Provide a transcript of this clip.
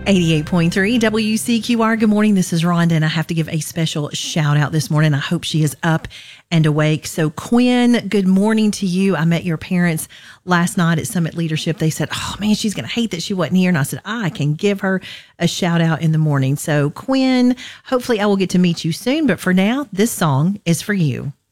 88.3 WCQR. Good morning. This is Rhonda, and I have to give a special shout out this morning. I hope she is up and awake. So, Quinn, good morning to you. I met your parents last night at Summit Leadership. They said, oh man, she's going to hate that she wasn't here. And I said, I can give her a shout out in the morning. So, Quinn, hopefully I will get to meet you soon. But for now, this song is for you.